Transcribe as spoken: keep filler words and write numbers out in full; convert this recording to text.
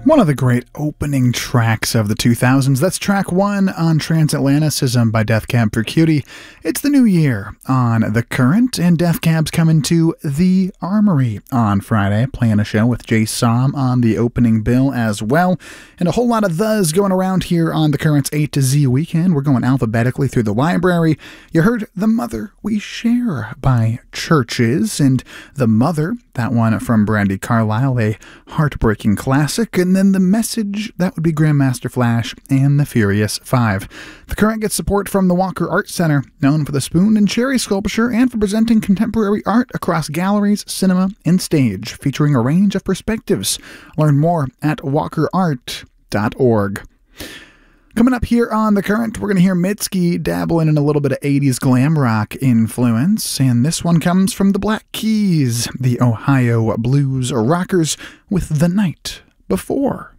One of the great opening tracks of the two thousands. That's track one on Transatlanticism by Death Cab for Cutie. It's the new year on The Current, and Death Cab's coming to The Armory on Friday, playing a show with Jay Som on the opening bill as well. And a whole lot of thes going around here on The Current's A to Z weekend. We're going alphabetically through the library. You heard The Mother We Share by Churches, and The Mother, that one from Brandi Carlile, a heartbreaking classic. And then The Message, that would be Grandmaster Flash and the Furious Five. The Current gets support from the Walker Art Center, known for the spoon and cherry sculpture and for presenting contemporary art across galleries, cinema, and stage, featuring a range of perspectives. Learn more at walker art dot org. Coming up here on The Current, we're going to hear Mitski dabbling in a little bit of eighties glam rock influence, and this one comes from the Black Keys, the Ohio blues rockers, with The Night Before.